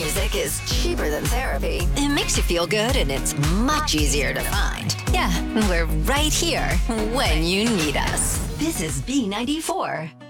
music is cheaper than therapy. It makes you feel good and it's much easier to find. Yeah, we're right here when you need us. This is B94.